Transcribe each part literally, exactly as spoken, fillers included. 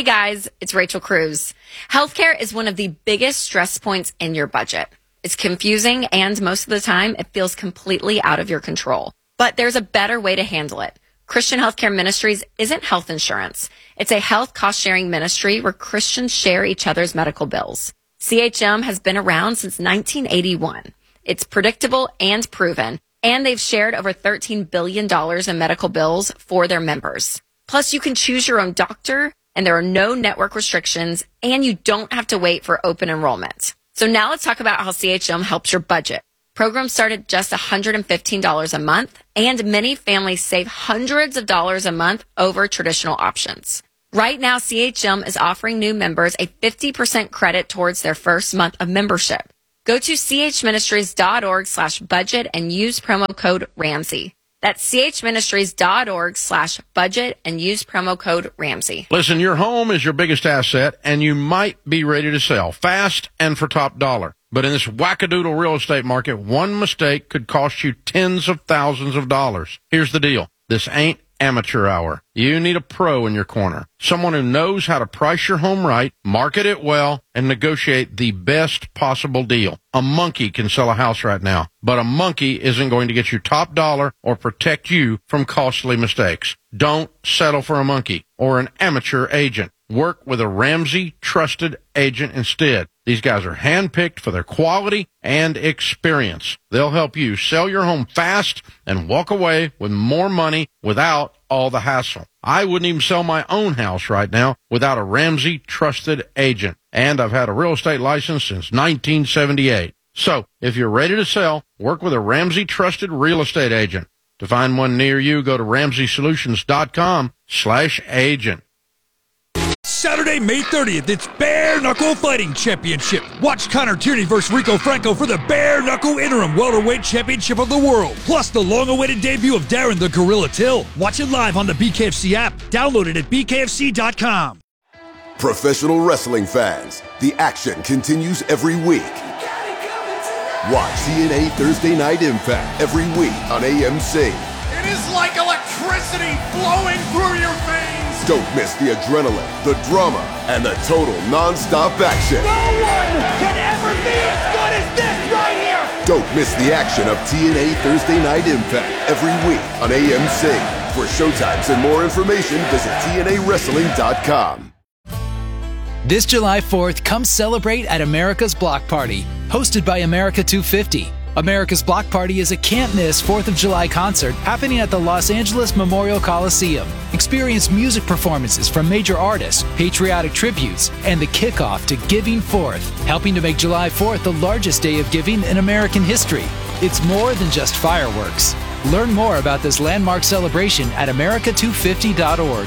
Hey guys, it's Rachel Cruz. Healthcare is one of the biggest stress points in your budget. It's confusing and most of the time it feels completely out of your control. But there's a better way to handle it. Christian Healthcare Ministries isn't health insurance. It's a health cost-sharing ministry where Christians share each other's medical bills. C H M has been around since nineteen eighty-one. It's predictable and proven, and they've shared over thirteen billion dollars in medical bills for their members. Plus, you can choose your own doctor, and there are no network restrictions, and you don't have to wait for open enrollment. So now let's talk about how C H M helps your budget. Programs start at just one hundred fifteen dollars a month, and many families save hundreds of dollars a month over traditional options. Right now, C H M is offering new members a fifty percent credit towards their first month of membership. Go to chministries.org slash budget and use promo code Ramsey. That's chministries.org slash budget and use promo code Ramsey. Listen, your home is your biggest asset, and you might be ready to sell fast and for top dollar. But in this wackadoodle real estate market, one mistake could cost you tens of thousands of dollars. Here's the deal. This ain't amateur hour. You need a pro in your corner. Someone who knows how to price your home right, market it well, and negotiate the best possible deal. A monkey can sell a house right now, but a monkey isn't going to get you top dollar or protect you from costly mistakes. Don't settle for a monkey or an amateur agent. Work with a Ramsey trusted agent instead. These guys are handpicked for their quality and experience. They'll help you sell your home fast and walk away with more money without all the hassle. I wouldn't even sell my own house right now without a Ramsey trusted agent. And I've had a real estate license since nineteen seventy-eight. So if you're ready to sell, work with a Ramsey trusted real estate agent. To find one near you, go to ramsey solutions dot com slash agent. Saturday, May thirtieth, it's Bare Knuckle Fighting Championship. Watch Connor Tierney versus Rico Franco for the Bare Knuckle Interim Welterweight Championship of the World. Plus the long-awaited debut of Darren the Gorilla Till. Watch it live on the B K F C app. Download it at b k f c dot com. Professional wrestling fans, the action continues every week. Watch T N A Thursday Night Impact every week on A M C. It is like electricity flowing through your veins. Don't miss the adrenaline, the drama, and the total non-stop action. No one can ever be as good as this right here. Don't miss the action of T N A Thursday Night Impact every week on A M C. For showtimes and more information, visit T N A wrestling dot com. This July fourth, come celebrate at America's Block Party, hosted by America two fifty. America's Block Party is a can't-miss fourth of July concert happening at the Los Angeles Memorial Coliseum. Experience music performances from major artists, patriotic tributes, and the kickoff to Giving Fourth, helping to make July fourth the largest day of giving in American history. It's more than just fireworks. Learn more about this landmark celebration at america two fifty dot org.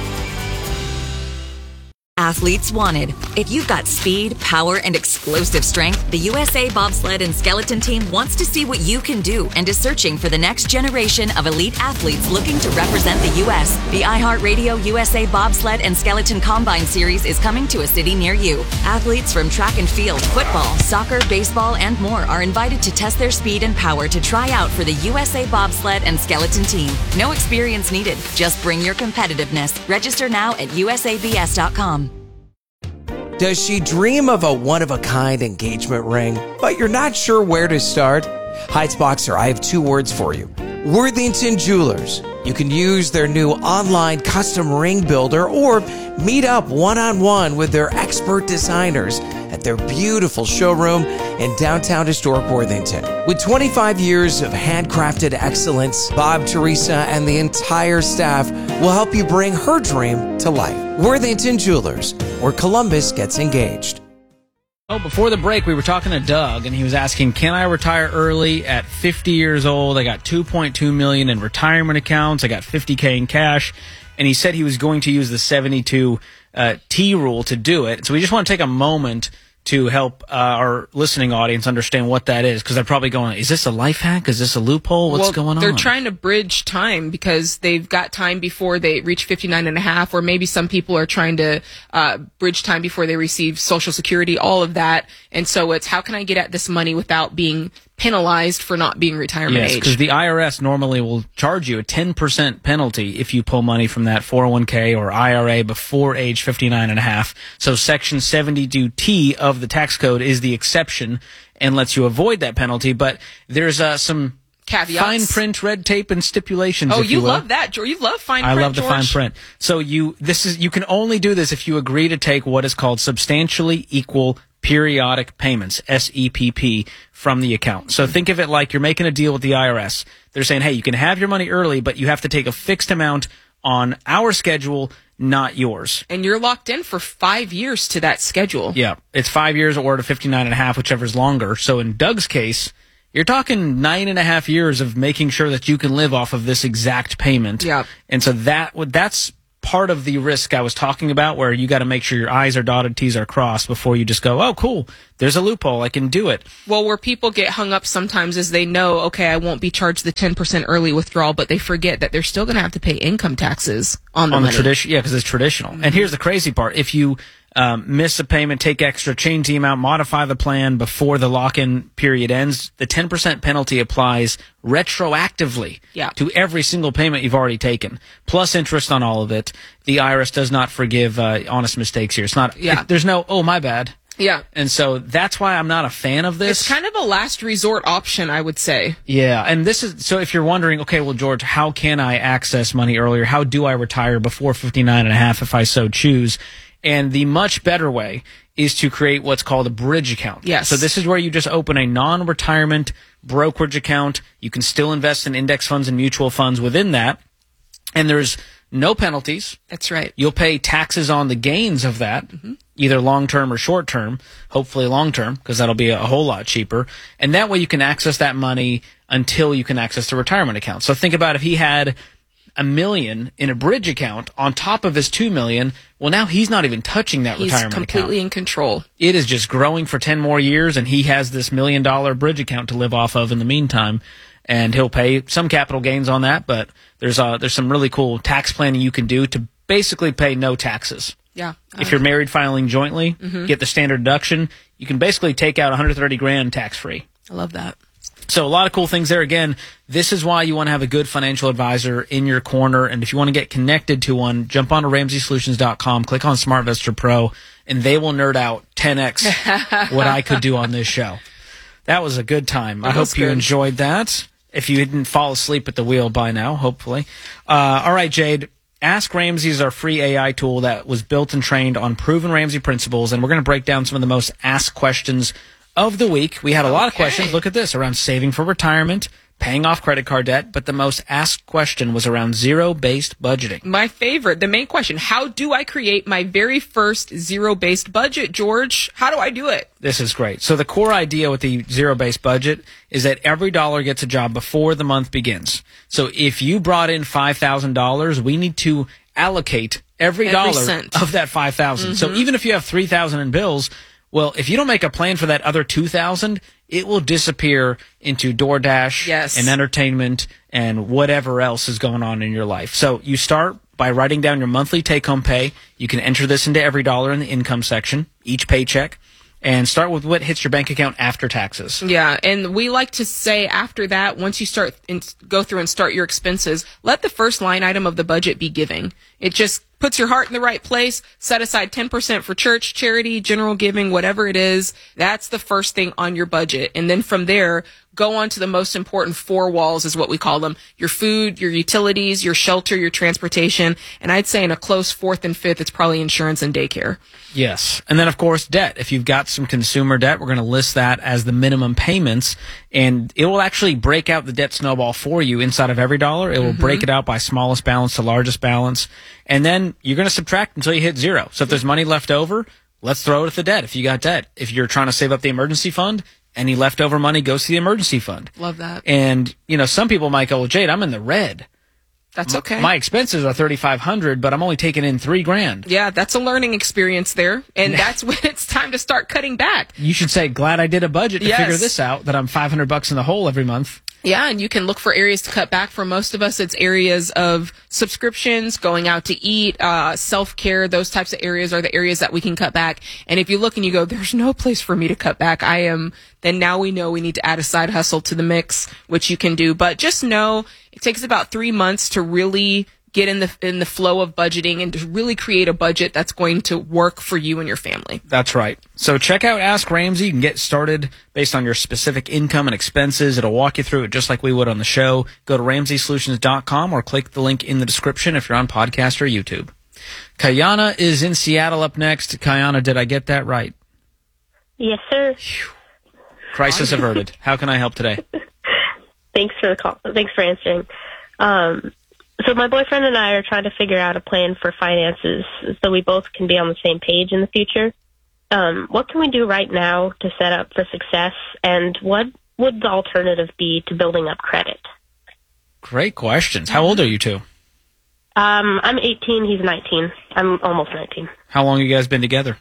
Athletes wanted. If you've got speed, power, and explosive strength, the U S A Bobsled and Skeleton Team wants to see what you can do and is searching for the next generation of elite athletes looking to represent the U S The iHeartRadio U S A Bobsled and Skeleton Combine Series is coming to a city near you. Athletes from track and field, football, soccer, baseball, and more are invited to test their speed and power to try out for the U S A Bobsled and Skeleton Team. No experience needed. Just bring your competitiveness. Register now at u s a b s dot com. Does she dream of a one-of-a-kind engagement ring, but you're not sure where to start? Heights Boxer, I have two words for you. Worthington Jewelers. You can use their new online custom ring builder or meet up one-on-one with their expert designers at their beautiful showroom in downtown historic Worthington. With twenty-five years of handcrafted excellence, Bob, Teresa, and the entire staff will help you bring her dream to life. Worthington Jewelers, where Columbus gets engaged. Oh, before the break, we were talking to Doug, and he was asking, can I retire early at fifty years old? I got two point two million dollars in retirement accounts. I got fifty K in cash. And he said he was going to use the seventy-two uh, T rule to do it. So we just want to take a moment to help uh, our listening audience understand what that is, because they're probably going, is this a life hack? Is this a loophole? What's well, going on? They're trying to bridge time because they've got time before they reach fifty-nine and a half, or maybe some people are trying to uh, bridge time before they receive Social Security, all of that. And so it's, how can I get at this money without being penalized for not being retirement Yes, age. because the I R S normally will charge you a ten percent penalty if you pull money from that four oh one k or I R A before age fifty-nine and a half. So Section seventy-two T of the tax code is the exception and lets you avoid that penalty. But there's uh, some caveats, fine print, red tape, and stipulations. Oh, if you, you will. love that, George. You love fine I print. love the George. fine print. So you this is you can only do this if you agree to take what is called substantially equal periodic payments, S E P P, from the account. So think of it like you're making a deal with the I R S. They're saying, hey, you can have your money early, but you have to take a fixed amount on our schedule, not yours. And you're locked in for five years to that schedule. Yeah, it's five years or to fifty-nine and a half, whichever is longer. So in Doug's case, you're talking nine and a half years of making sure that you can live off of this exact payment. Yeah. And so that that's part of the risk I was talking about, where you got to make sure your I's are dotted, T's are crossed before you just go, oh, cool, there's a loophole, I can do it. Well, where people get hung up sometimes is they know, okay, I won't be charged the ten percent early withdrawal, but they forget that they're still going to have to pay income taxes on the on money. the tradition, yeah, because it's traditional. Mm-hmm. And here's the crazy part: if you um, miss a payment, take extra, change the amount, modify the plan before the lock-in period ends, the ten percent penalty applies retroactively yeah. to every single payment you've already taken, plus interest on all of it. The I R S does not forgive uh, honest mistakes here. It's not. Yeah. It, there's no, oh, my bad. Yeah. And so that's why I'm not a fan of this. It's kind of a last resort option, I would say. Yeah. And this is, so if you're wondering, okay, well, George, how can I access money earlier? How do I retire before fifty-nine and a half if I so choose? And the much better way is to create what's called a bridge account. Yes. So this is where you just open a non-retirement brokerage account. You can still invest in index funds and mutual funds within that. And there's no penalties. That's right. You'll pay taxes on the gains of that, mm-hmm. either long-term or short-term, hopefully long-term, because that'll be a whole lot cheaper. And that way you can access that money until you can access the retirement account. So think about if he had a million in a bridge account on top of his two million. Well, now he's not even touching that he's retirement account. He's completely in control. It is just growing for ten more years, and he has this million dollar bridge account to live off of in the meantime. And he'll pay some capital gains on that, but there's uh, there's some really cool tax planning you can do to basically pay no taxes. Yeah. If you're married filing jointly, mm-hmm. get the standard deduction, you can basically take out one hundred thirty grand tax free. I love that. So a lot of cool things there. Again, this is why you want to have a good financial advisor in your corner. And if you want to get connected to one, jump on to Ramsey Solutions dot com, click on SmartVestor Pro, and they will nerd out ten x what I could do on this show. That was a good time. It I hope you good. enjoyed that. If you didn't fall asleep at the wheel by now, hopefully. Uh, all right, Jade. Ask Ramsey is our free A I tool that was built and trained on proven Ramsey principles, and we're going to break down some of the most asked questions of the week. We had a lot of Okay. questions. Look at this, around saving for retirement, paying off credit card debt, but the most asked question was around zero-based budgeting. My favorite, the main question, how do I create my very first zero-based budget, George? How do I do it? This is great. So the core idea with the zero-based budget is that every dollar gets a job before the month begins. So if you brought in five thousand dollars, we need to allocate every, Every dollar cent. of that five thousand dollars. Mm-hmm. So even if you have three thousand dollars in bills, well, if you don't make a plan for that other two thousand dollars, it will disappear into DoorDash Yes. and entertainment and whatever else is going on in your life. So you start by writing down your monthly take-home pay. You can enter this into every dollar in the income section, each paycheck, and start with what hits your bank account after taxes. Yeah, and we like to say after that, once you start and go through and start your expenses, let the first line item of the budget be giving. It just puts your heart in the right place. Set aside ten percent for church, charity, general giving, whatever it is. That's the first thing on your budget. And then from there, go on to the most important four walls is what we call them. Your food, your utilities, your shelter, your transportation. And I'd say in a close fourth and fifth, it's probably insurance and daycare. Yes. And then, of course, debt. If you've got some consumer debt, we're going to list that as the minimum payments, and it will actually break out the debt snowball for you inside of every dollar. It will Mm-hmm. break it out by smallest balance to largest balance, and then you're going to subtract until you hit zero. So if there's money left over, let's throw it at the debt if you got debt. If you're trying to save up the emergency fund, any leftover money goes to the emergency fund. Love that. And, you know, some people might go, well, Jade, I'm in the red. That's okay. My expenses are thirty-five hundred, but I'm only taking in three grand. Yeah, that's a learning experience there. And that's when it's time to start cutting back. You should say, glad I did a budget to Yes. figure this out, that I'm five hundred bucks in the hole every month. Yeah, and you can look for areas to cut back. For most of us, it's areas of subscriptions, going out to eat, uh, self-care. Those types of areas are the areas that we can cut back. And if you look and you go, there's no place for me to cut back, I am, then now we know we need to add a side hustle to the mix, which you can do. But just know it takes about three months to really get in the in the flow of budgeting and to really create a budget that's going to work for you and your family. That's right. So check out Ask Ramsey. You can get started based on your specific income and expenses. It'll walk you through it just like we would on the show. Go to ramsey solutions dot com or click the link in the description if you're on podcast or YouTube. Kayana is in Seattle up next. Kayana, did I get that right? Yes, sir. Crisis averted. How can I help today? Thanks for the call. Thanks for answering. Um, so my boyfriend and I are trying to figure out a plan for finances so we both can be on the same page in the future. Um, what can we do right now to set up for success, and what would the alternative be to building up credit? Great questions. How old are you two? Um, I'm eighteen. He's nineteen. I'm almost nineteen. How long have you guys been together?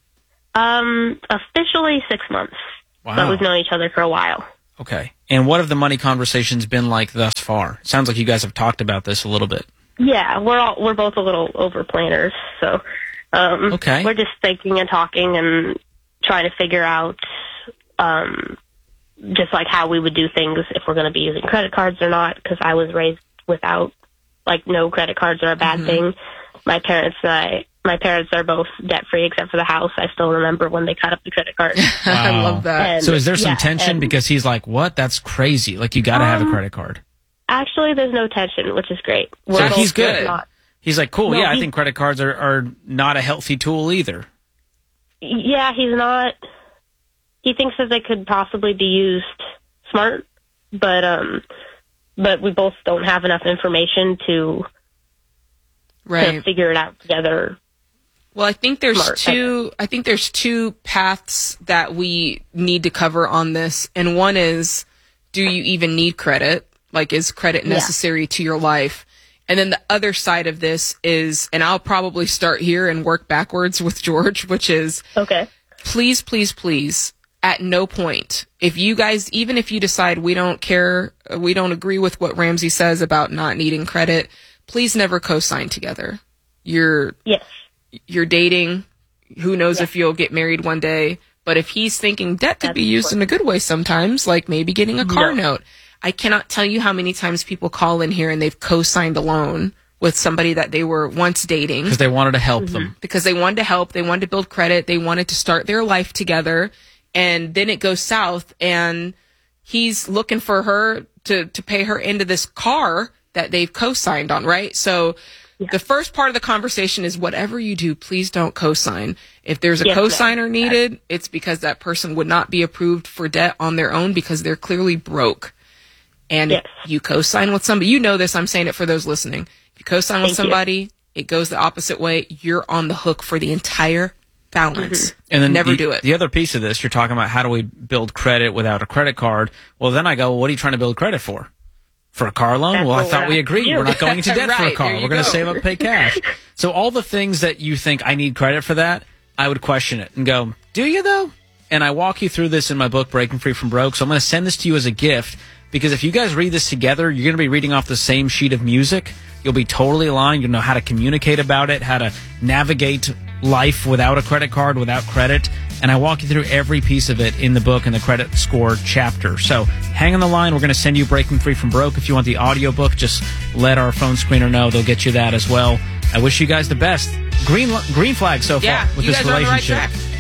Um, officially six months. Wow. But we've known each other for a while. Okay. And what have the money conversations been like thus far? It sounds like you guys have talked about this a little bit. Yeah, we're all we're both a little over planners, so um, okay. We're just thinking and talking and trying to figure out um, just like how we would do things if we're going to be using credit cards or not. Because I was raised without, like, no credit cards are a bad mm-hmm. thing. My parents and I, my parents are both debt free except for the house. I still remember when they cut up the credit card. Wow. I love that. And, so is there some yeah, tension and, because he's like, what? That's crazy. Like, you got to um, have a credit card. Actually, there's no tension, which is great. We're so he's good. Not, he's like, cool. No, yeah, he, I think credit cards are, are not a healthy tool either. Yeah, he's not. He thinks that they could possibly be used smart, but um, but we both don't have enough information to, right. to figure it out together. Well, I think there's Smart. two. I think there's two paths that we need to cover on this, and one is, do you even need credit? Like, is credit necessary yeah. to your life? And then the other side of this is, and I'll probably start here and work backwards with George, which is, okay, please, please, please, at no point, if you guys, even if you decide we don't care, we don't agree with what Ramsey says about not needing credit, please never co-sign together. You're yes. You're dating. Who knows yes. if you'll get married one day? But if he's thinking debt could That's be used in a good way sometimes, like maybe getting a car no. note. I cannot tell you how many times people call in here and they've co-signed a loan with somebody that they were once dating. Because they wanted to help mm-hmm. them. Because they wanted to help. They wanted to build credit. They wanted to start their life together. And then it goes south and he's looking for her to, to pay her into this car that they've co-signed on, right? So yeah. the first part of the conversation is whatever you do, please don't co-sign. If there's a yes, co-signer no. needed, it's because that person would not be approved for debt on their own because they're clearly broke. And yes. you co-sign with somebody, you know this, I'm saying it for those listening. If you co-sign Thank with somebody, you. it goes the opposite way. You're on the hook for the entire balance. Mm-hmm. And then never the, do it. The other piece of this, you're talking about how do we build credit without a credit card. Well, then I go, well, what are you trying to build credit for? For a car loan? That's well, I thought we agreed. Do. We're not going into debt right, for a car. We're going to save up and pay cash. So all the things that you think I need credit for that, I would question it and go, do you though? And I walk you through this in my book, Breaking Free from Broke. So I'm going to send this to you as a gift because if you guys read this together, you're going to be reading off the same sheet of music. You'll be totally aligned. You'll know how to communicate about it, how to navigate life without a credit card, without credit. And I walk you through every piece of it in the book in the credit score chapter. So hang on the line. We're going to send you Breaking Free from Broke. If you want the audiobook, just let our phone screener know. They'll get you that as well. I wish you guys the best. Green green flag so far yeah, with you this guys are on the right relationship. track.